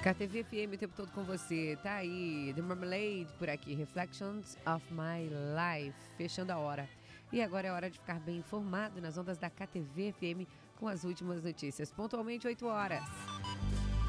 KTV FM o tempo todo com você. Tá aí, The Marmalade por aqui, Reflections of My Life, fechando a hora. E agora é hora de ficar bem informado nas ondas da KTV FM com as últimas notícias, pontualmente 8 horas.